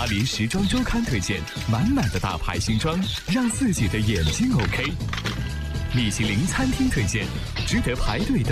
巴黎时装周刊推荐，满满的大牌新装，让自己的眼睛 OK。米其林餐厅推荐，值得排队的